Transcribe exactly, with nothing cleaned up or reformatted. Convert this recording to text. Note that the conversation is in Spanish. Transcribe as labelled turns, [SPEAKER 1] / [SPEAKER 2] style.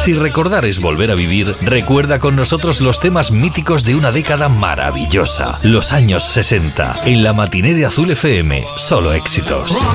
[SPEAKER 1] Si recordar es volver a vivir, recuerda con nosotros los temas míticos de una década maravillosa, los años sesenta, en la matiné de Azul F M, solo éxitos.